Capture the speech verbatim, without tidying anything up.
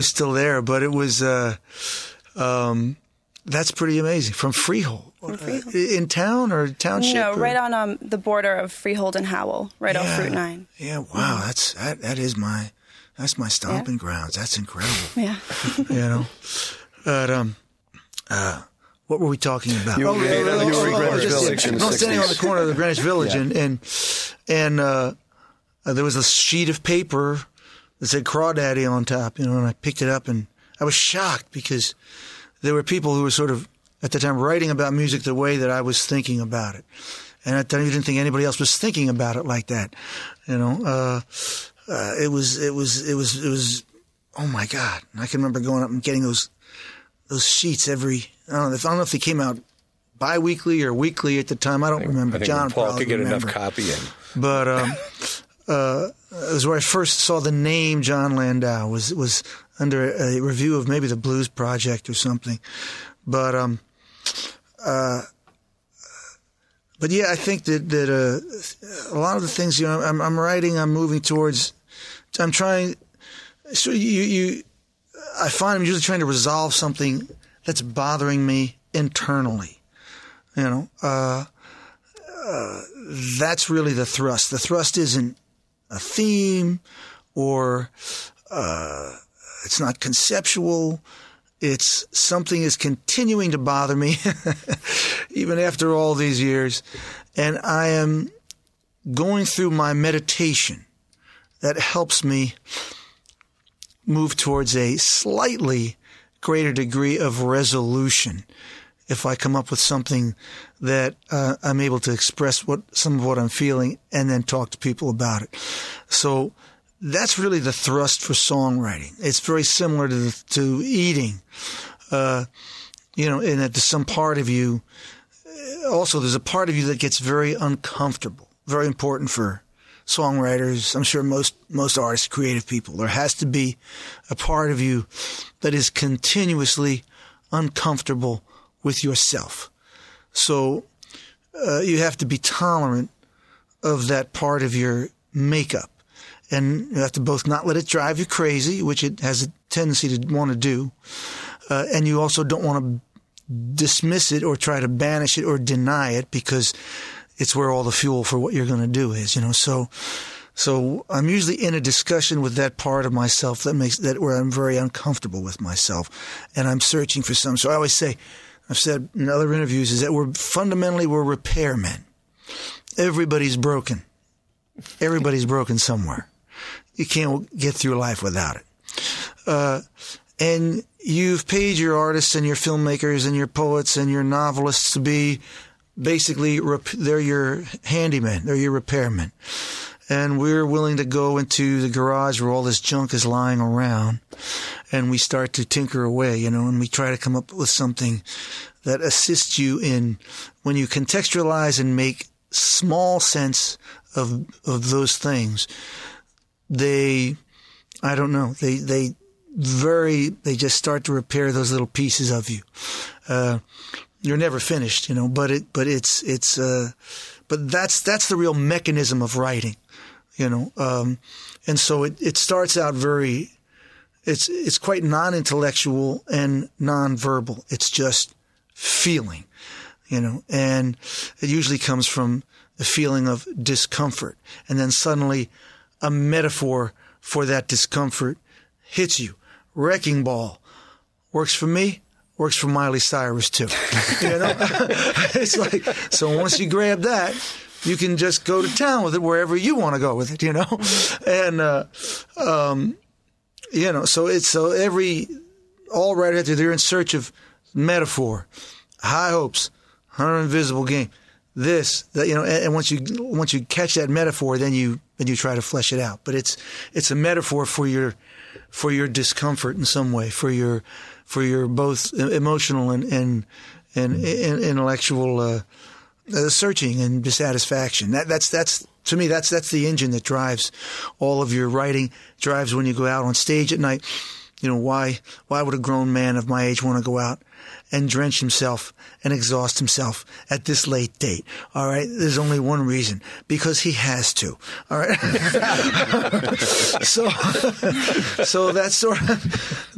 still there, but it was, uh, um, that's pretty amazing. From Freehold. From Freehold. Uh, in town or township? No, or? right on um, the border of Freehold and Howell, right yeah. off Route nine. Yeah, wow, that's, that, that is my, that's my stomping yeah. grounds. That's incredible. Yeah. You know? But, um, uh, what were we talking about? You, oh, you, yeah, you, oh, you were in oh, Greenwich oh, Village in the no, sixties. standing on the corner of the Greenwich Village, yeah. and and, and uh, uh, there was a sheet of paper that said Crawdaddy on top, you know, and I picked it up, and I was shocked because there were people who were sort of, at the time, writing about music the way that I was thinking about it. And I didn't think anybody else was thinking about it like that, you know. Uh, uh, it was, it was, it was, it was, oh my God. I can remember going up and getting those those sheets every, I don't know if, I don't know if they came out bi-weekly or weekly at the time. I don't I think, remember. I think John Paul probably could get remember. enough copying. But um, uh, it was where I first saw the name Jon Landau. Was was under a review of maybe the Blues Project or something. But um, uh, but yeah, I think that that uh, a lot of the things, you know, I'm, I'm writing, I'm moving towards, I'm trying. So you you, I find I'm usually trying to resolve something that's bothering me internally. You know, uh, uh, that's really the thrust. The thrust isn't a theme or uh, it's not conceptual. It's something is continuing to bother me even after all these years. And I am going through my meditation that helps me move towards a slightly greater degree of resolution if I come up with something that uh, I'm able to express what some of what I'm feeling and then talk to people about it. So that's really the thrust for songwriting. It's very similar to the, to eating, uh, you know, in that there's some part of you. Also, there's a part of you that gets very uncomfortable. Very important for songwriters. I'm sure most most artists, creative people. There has to be a part of you that is continuously uncomfortable with yourself. So uh, you have to be tolerant of that part of your makeup. And you have to both not let it drive you crazy, which it has a tendency to want to do, uh, and you also don't want to dismiss it or try to banish it or deny it because it's where all the fuel for what you're going to do is, you know. So, so I'm usually in a discussion with that part of myself that makes that where I'm very uncomfortable with myself, and I'm searching for some. So I always say, I've said in other interviews, is that we're fundamentally we're repairmen. Everybody's broken. Everybody's broken somewhere. You can't get through life without it. Uh, and you've paid your artists and your filmmakers and your poets and your novelists to be basically, rep- they're your handymen. They're your repairmen. And we're willing to go into the garage where all this junk is lying around and we start to tinker away, you know, and we try to come up with something that assists you in when you contextualize and make small sense of of those things. They, I don't know, they, they very, they just start to repair those little pieces of you. Uh, you're never finished, you know, but it, but it's, it's, uh, but that's, that's the real mechanism of writing, you know. Um, and so it, it starts out very, it's, it's quite non-intellectual and non-verbal. It's just feeling, you know, and it usually comes from a feeling of discomfort. And then suddenly, a metaphor for that discomfort hits you. Wrecking Ball works for me, works for Miley Cyrus too. You know, it's like, so once you grab that, you can just go to town with it wherever you want to go with it, you know? And, uh, um, you know, so it's, so every, all right after they're in search of metaphor, high hopes, Hunter Invisible Game. This, that, you know, and, and once you once you catch that metaphor, then you then you try to flesh it out. But it's it's a metaphor for your for your discomfort in some way, for your for your both emotional and and and, and intellectual uh, uh, searching and dissatisfaction. That that's that's to me that's that's the engine that drives all of your writing. Drives when you go out on stage at night. You know, why why would a grown man of my age want to go out and drench himself and exhaust himself at this late date? All right. There's only one reason, because he has to. All right. so, so that's sort of,